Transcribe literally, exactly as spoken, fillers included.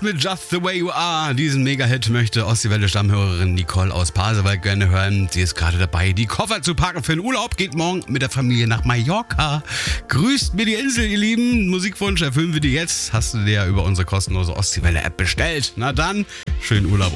mit Just the Way You Are. Diesen Mega-Hit möchte Ostseewelle-Stammhörerin Nicole aus Pasewalk gerne hören. Sie ist gerade dabei, die Koffer zu packen für den Urlaub. Geht morgen mit der Familie nach Mallorca. Grüßt mir die Insel, ihr Lieben. Musikwunsch erfüllen wir dir jetzt. Hast du dir ja über unsere kostenlose Ostseewelle-App bestellt. Na dann, schönen Urlaub.